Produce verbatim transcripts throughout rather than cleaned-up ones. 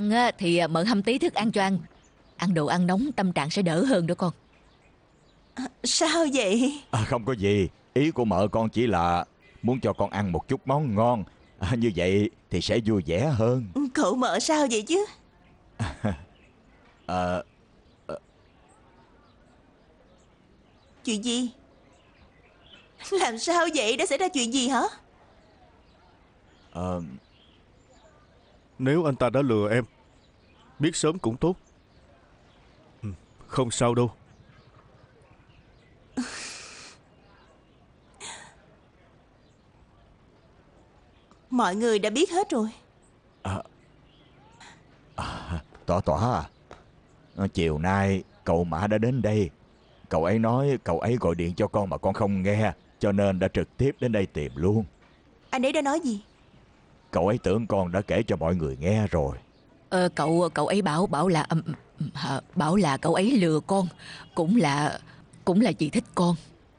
ăn á, thì mợ hâm tí thức ăn cho ăn. Ăn đồ ăn nóng tâm trạng sẽ đỡ hơn đó con. À, sao vậy? À, không có gì. Ý của mợ con chỉ là muốn cho con ăn một chút món ngon. À, như vậy thì sẽ vui vẻ hơn. Cậu mợ sao vậy chứ? à, Chuyện gì? Làm sao vậy? Đã xảy ra chuyện gì hả? à, Nếu anh ta đã lừa em, biết sớm cũng tốt. Ừ, không sao đâu. Mọi người đã biết hết rồi. à, à, Tỏa Tỏa à, chiều nay cậu Mã đã đến đây. Cậu ấy nói cậu ấy gọi điện cho con mà con không nghe, cho nên đã trực tiếp đến đây tìm luôn. Anh ấy đã nói gì? Cậu ấy tưởng con đã kể cho mọi người nghe rồi. Ờ, cậu cậu ấy bảo bảo là um, à, bảo là cậu ấy lừa con, cũng là cũng là vì thích con.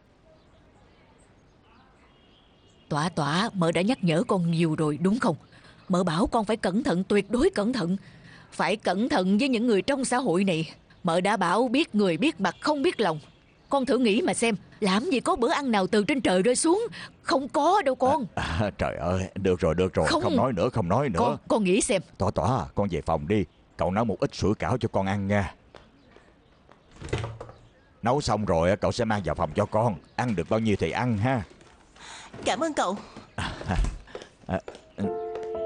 Tỏa Tỏa, mợ đã nhắc nhở con nhiều rồi đúng không? Mợ bảo con phải cẩn thận, tuyệt đối cẩn thận. Phải cẩn thận với những người trong xã hội này. Mợ đã bảo biết người biết mặt không biết lòng. Con thử nghĩ mà xem, làm gì có bữa ăn nào từ trên trời rơi xuống. Không có đâu con. à, à, Trời ơi, được rồi được rồi, Không, không nói nữa, không nói nữa. Con, con nghĩ xem. Tỏa Tỏa, con về phòng đi. Cậu nấu một ít sủi cảo cho con ăn nha. Nấu xong rồi cậu sẽ mang vào phòng cho con. Ăn được bao nhiêu thì ăn ha. Cảm ơn cậu. à, à,